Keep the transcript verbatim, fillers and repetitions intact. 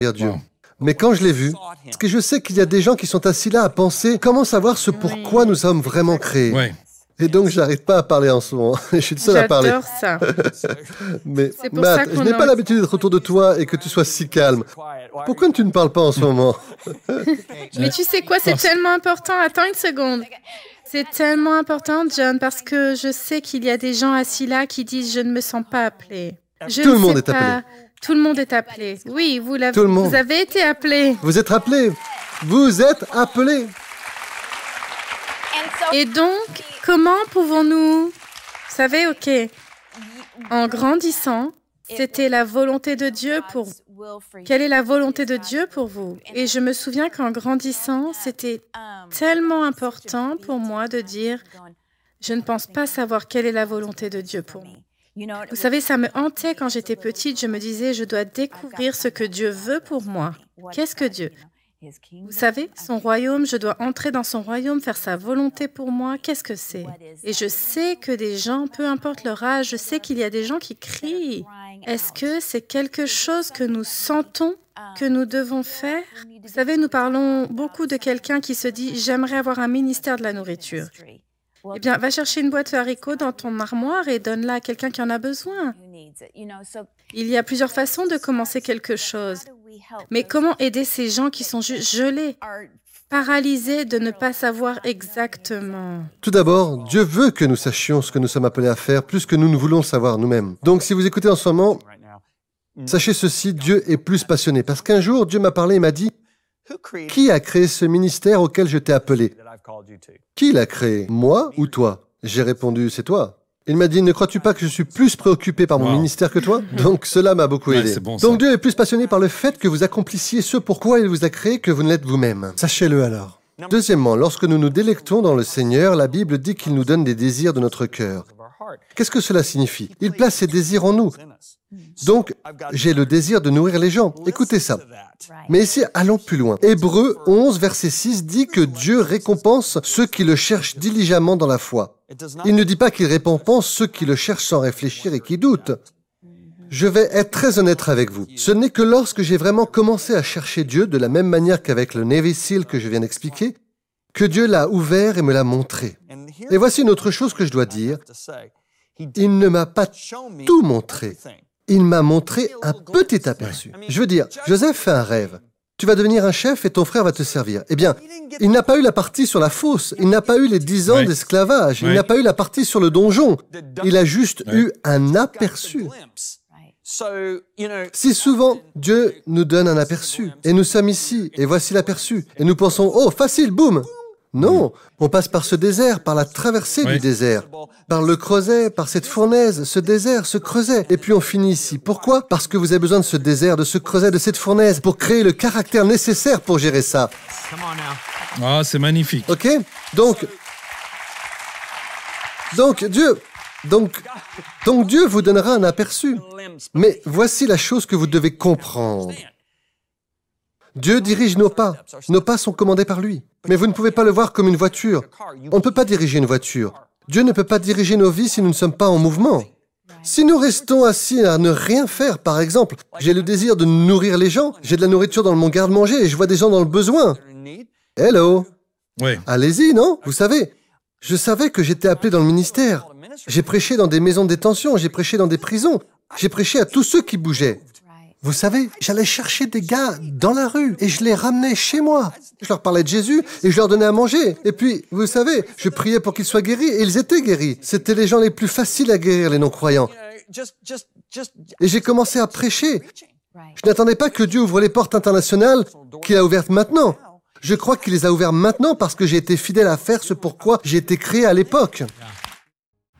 Dieu. Wow. Mais quand je l'ai vu, parce que je sais qu'il y a des gens qui sont assis là à penser comment savoir ce pourquoi nous sommes vraiment créés. Ouais. Et donc, j'arrive pas à parler en ce moment. Je suis le seul à parler. J'adore ça. Mais C'est pour ça Matt, je qu'on n'ai a- pas l'habitude d'être autour de toi et que tu sois si calme. Pourquoi tu ne parles pas en ce moment? Mais tu sais quoi, c'est Parce- tellement important. Attends une seconde. C'est tellement important, John, parce que je sais qu'il y a des gens assis là qui disent « je ne me sens pas appelé ». Je Tout ne le monde sais est pas. appelé. Tout le monde est appelé. Oui, vous, l'avez- Tout le monde. vous avez été appelé. Vous êtes appelés. Vous êtes appelés. Et donc, comment pouvons-nous... Vous savez, OK, en grandissant, c'était la volonté de Dieu pour... Quelle est la volonté de Dieu pour vous? Et je me souviens qu'en grandissant, c'était tellement important pour moi de dire, je ne pense pas savoir quelle est la volonté de Dieu pour moi. Vous savez, ça me hantait quand j'étais petite. Je me disais, je dois découvrir ce que Dieu veut pour moi. Qu'est-ce que Dieu? Vous savez, son royaume, je dois entrer dans son royaume, faire sa volonté pour moi. Qu'est-ce que c'est? Et je sais que des gens, peu importe leur âge, je sais qu'il y a des gens qui crient. Est-ce que c'est quelque chose que nous sentons que nous devons faire? Vous savez, nous parlons beaucoup de quelqu'un qui se dit, j'aimerais avoir un ministère de la nourriture. Eh bien, va chercher une boîte de haricots dans ton armoire et donne-la à quelqu'un qui en a besoin. Il y a plusieurs façons de commencer quelque chose. Mais comment aider ces gens qui sont juste gelés, paralysés de ne pas savoir exactement? Tout d'abord, Dieu veut que nous sachions ce que nous sommes appelés à faire plus que nous ne voulons le savoir nous-mêmes. Donc, si vous écoutez en ce moment, sachez ceci, Dieu est plus passionné. Parce qu'un jour, Dieu m'a parlé et m'a dit, « Qui a créé ce ministère auquel je t'ai appelé? Qui l'a créé, moi ou toi ?» J'ai répondu, « C'est toi. » Il m'a dit, « Ne crois-tu pas que je suis plus préoccupé par mon Wow. ministère que toi ?» Donc cela m'a beaucoup Ouais, aidé. c'est bon, ça. Donc Dieu est plus passionné par le fait que vous accomplissiez ce pourquoi il vous a créé que vous ne l'êtes vous-même. Sachez-le alors. Deuxièmement, lorsque nous nous délectons dans le Seigneur, la Bible dit qu'il nous donne des désirs de notre cœur. Qu'est-ce que cela signifie? Il place ses désirs en nous. Donc, j'ai le désir de nourrir les gens. Écoutez ça. Mais ici, allons plus loin. Hébreux onze, verset six dit que Dieu récompense ceux qui le cherchent diligemment dans la foi. Il ne dit pas qu'il récompense ceux qui le cherchent sans réfléchir et qui doutent. Je vais être très honnête avec vous. Ce n'est que lorsque j'ai vraiment commencé à chercher Dieu, de la même manière qu'avec le Navy SEAL que je viens d'expliquer, que Dieu l'a ouvert et me l'a montré. Et voici une autre chose que je dois dire. Il ne m'a pas tout montré. Il m'a montré un petit aperçu. Je veux dire, Joseph fait un rêve. Tu vas devenir un chef et ton frère va te servir. Eh bien, il n'a pas eu la partie sur la fosse. Il n'a pas eu les dix ans Ouais. d'esclavage. Il Ouais. n'a pas eu la partie sur le donjon. Il a juste Ouais. eu un aperçu. Si souvent, Dieu nous donne un aperçu, et nous sommes ici, et voici l'aperçu, et nous pensons, oh, facile, boum! Non, on passe par ce désert, par la traversée Oui. du désert, par le creuset, par cette fournaise, ce désert, ce creuset, et puis on finit ici. Pourquoi? Parce que vous avez besoin de ce désert, de ce creuset, de cette fournaise, pour créer le caractère nécessaire pour gérer ça. Ah, c'est magnifique. OK? Donc, donc Dieu, donc, donc Dieu vous donnera un aperçu. Mais voici la chose que vous devez comprendre. Dieu dirige nos pas. Nos pas sont commandés par lui. Mais vous ne pouvez pas le voir comme une voiture. On ne peut pas diriger une voiture. Dieu ne peut pas diriger nos vies si nous ne sommes pas en mouvement. Si nous restons assis à ne rien faire, par exemple, j'ai le désir de nourrir les gens, j'ai de la nourriture dans mon garde-manger et je vois des gens dans le besoin. Hello! Ouais. Allez-y, non? Vous savez, je savais que j'étais appelé dans le ministère. J'ai prêché dans des maisons de détention, j'ai prêché dans des prisons, j'ai prêché à tous ceux qui bougeaient. Vous savez, j'allais chercher des gars dans la rue et je les ramenais chez moi. Je leur parlais de Jésus et je leur donnais à manger. Et puis, vous savez, je priais pour qu'ils soient guéris et ils étaient guéris. C'était les gens les plus faciles à guérir, les non-croyants. Et j'ai commencé à prêcher. Je n'attendais pas que Dieu ouvre les portes internationales qu'il a ouvertes maintenant. Je crois qu'il les a ouvertes maintenant parce que j'ai été fidèle à faire ce pourquoi j'ai été créé à l'époque.